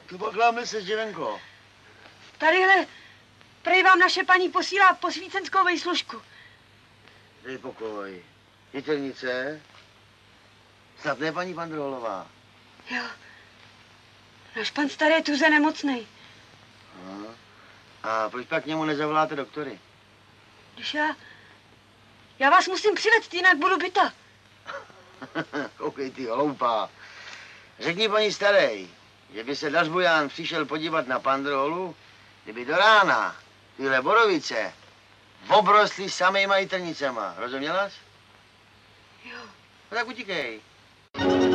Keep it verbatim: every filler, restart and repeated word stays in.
Tu pokláme se, Živenko. Tadyhle, prej vám naše paní posílá posvícenskou vejslužku. Dej pokoj. Jitelnice? Snad ne paní Pandrolová. Jo. Náš pan starý je tuze nemocnej. No. A proč pak k němu nezavoláte doktory? Když já... Já vás musím přivést, jinak budu byta. Koukej ty hloupá. Řekni paní starej, že by se Dařbuján přišel podívat na Pandrolu, kdyby do rána tyhle borovice obrostly samejma jitrnicema. Rozuměla jsi? Jo. No tak utíkej.